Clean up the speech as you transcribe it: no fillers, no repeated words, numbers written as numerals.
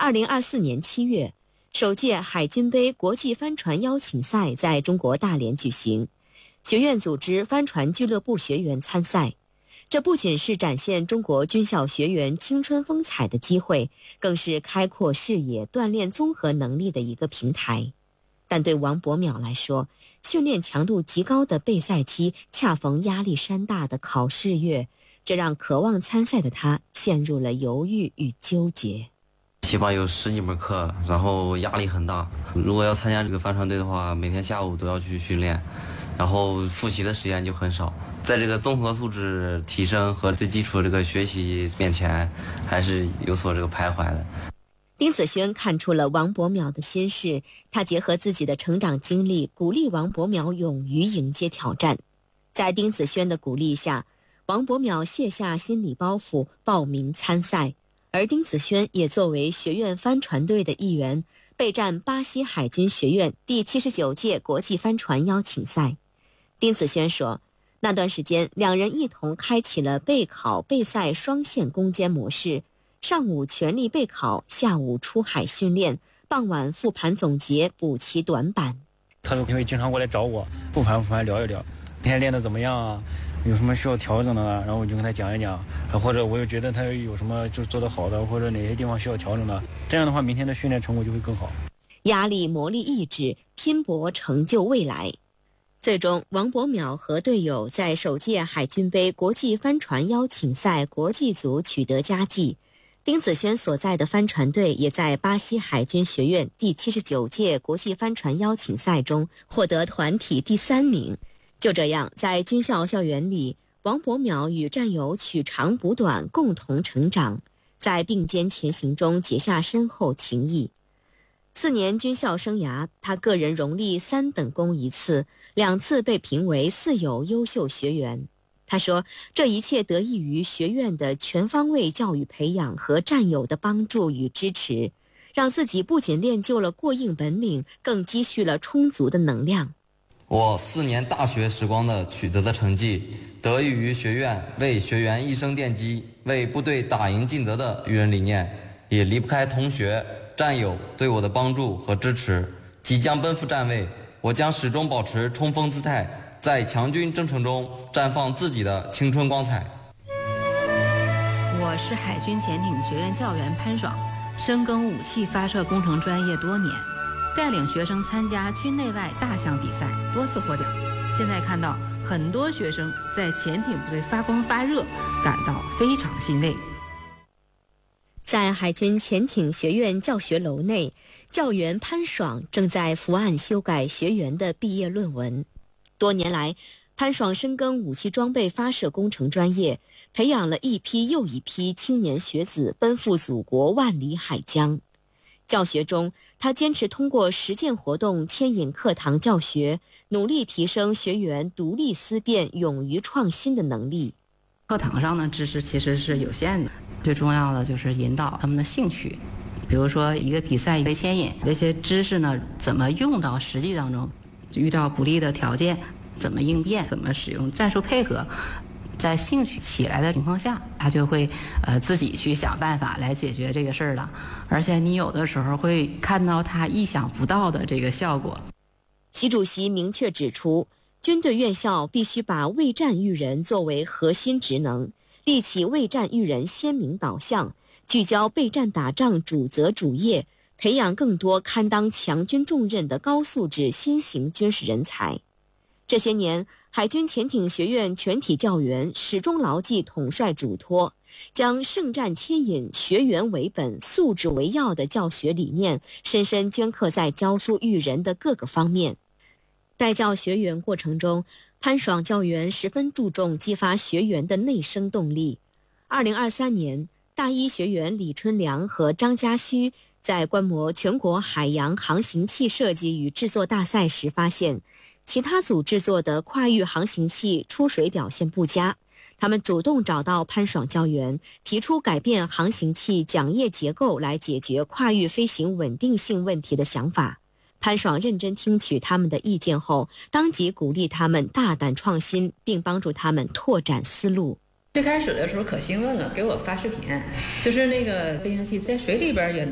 2024年7月，首届海军杯国际帆船邀请赛在中国大连举行，学院组织帆船俱乐部学员参赛。这不仅是展现中国军校学员青春风采的机会，更是开阔视野、锻炼综合能力的一个平台。但对王博淼来说，训练强度极高的备赛期恰逢压力山大的考试月，这让渴望参赛的他陷入了犹豫与纠结。 起码有10几门课，然后压力很大。如果要参加这个帆船队的话，每天下午都要去训练，然后复习的时间就很少。在这个综合素质提升和最基础的这个学习面前，还是有所这个徘徊的。 丁子轩看出了王博淼的心事，他结合自己的成长经历，鼓励王博淼勇于迎接挑战。在丁子轩的鼓励下，王博淼卸下心理包袱，报名参赛。而丁子轩也作为学院帆船队的一员，备战巴西海军学院第79届国际帆船邀请赛。丁子轩说，那段时间两人一同开启了备考备赛双线攻坚模式，上午全力备考，下午出海训练，傍晚复盘总结，补齐短板。 他就会经常过来找我，复盘聊一聊，今天练得怎么样啊？有什么需要调整的啊？然后我就跟他讲一讲，或者我又觉得他有什么就做得好的，或者哪些地方需要调整的，这样的话明天的训练成果就会更好。 压力磨砺意志，拼搏成就未来。最终，王博淼和队友在首届海军杯国际帆船邀请赛国际组取得佳绩。丁子轩所在的帆船队也在巴西海军学院第79届国际帆船邀请赛中获得团体第3名。就这样，在军校校园里，王博淼与战友取长补短，共同成长，在并肩前行中结下深厚情谊。4年军校生涯，他个人荣立3等功1次，2次被评为4有优秀学员。他说，这一切得益于学院的全方位教育培养和战友的帮助与支持，让自己不仅练就了过硬本领，更积蓄了充足的能量。 我4年大学时光的取得的成绩，得益于学院为学员一生奠基、为部队打赢尽责的育人理念，也离不开同学、战友对我的帮助和支持。即将奔赴站位，我将始终保持冲锋姿态，在强军征程中绽放自己的青春光彩。 我是海军潜艇学院教员潘爽，深耕武器发射工程专业多年，带领学生参加军内外大项比赛，多次获奖。现在看到很多学生在潜艇部队发光发热，感到非常欣慰。 在海军潜艇学院教学楼内，教员潘爽正在伏案修改学员的毕业论文。多年来，潘爽深耕武器装备发射工程专业，培养了一批又一批青年学子，奔赴祖国万里海疆。教学中，他坚持通过实践活动牵引课堂教学，努力提升学员独立思辨、勇于创新的能力。 课堂上的知识其实是有限的，最重要的就是引导他们的兴趣。比如说一个比赛被牵引，这些知识呢怎么用到实际当中，遇到不利的条件怎么应变，怎么使用战术配合，在兴趣起来的情况下，他就会自己去想办法来解决这个事儿了。而且你有的时候会看到他意想不到的这个效果。 习主席明确指出，军队院校必须把为战育人作为核心职能，立起为战育人鲜明导向，聚焦备战打仗主责主业，培养更多堪当强军重任的高素质新型军事人才。这些年，海军潜艇学院全体教员始终牢记统帅嘱托，将胜战牵引、学员为本、素质为要的教学理念深深镌刻在教书育人的各个方面。带教学员过程中，潘爽教员十分注重激发学员的内生动力。2023年，大一学员李春良和张家胥在观摩全国海洋航行器设计与制作大赛时发现，其他组制作的跨域航行器出水表现不佳，他们主动找到潘爽教员，提出改变航行器桨叶结构来解决跨域飞行稳定性问题的想法。潘爽认真听取他们的意见后，当即鼓励他们大胆创新，并帮助他们拓展思路。 最开始的时候可兴奋了，给我发视频，就是那个飞行器在水里边也能